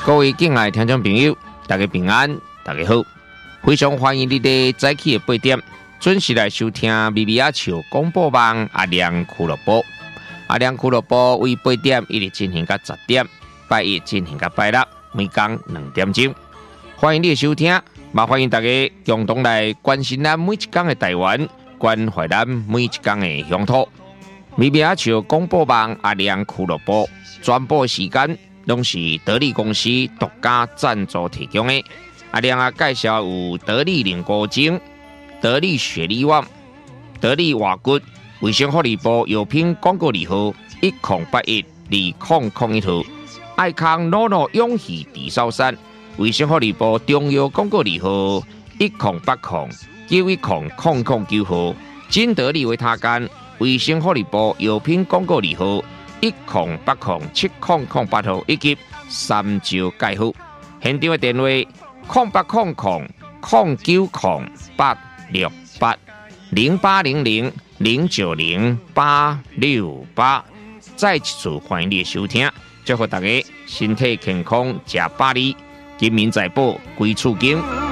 各位敬爱的听众朋友，大家平安，大家好，非常欢迎你在早起的8点准时来收听咪咪仔笑广播网阿亮俱乐部。阿亮俱乐部为8点一直进行到10点，拜一进行到拜六，每天2点钟。欢迎你的收听，麻烦大家共同来关心咱每一天的台湾，关怀咱每一天的乡土。咪咪仔笑广播网阿亮俱乐部转播时间。拢是得力公司独家赞助提供的。阿亮啊，介绍有得力凝固精、得力雪力旺、得力瓦骨、卫生福利部药品广告字号10812001号，爱康诺诺永续地烧山，卫生福利部中药广告字号1080910009号，金得力维他干，卫生福利部药品广告字号10807008号以及三招介护，现场的电话08000868680800090868。再一次欢迎你的收听，祝福大家身体健康，吃百里，金民财宝归厝金。